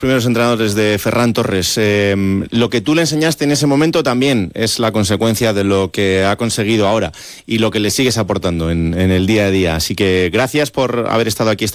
primeros entrenadores de Ferran Torres. Lo que tú le enseñaste en ese momento también es la consecuencia de lo que ha conseguido ahora y lo que le sigues aportando en el día a día. Así que gracias por haber estado aquí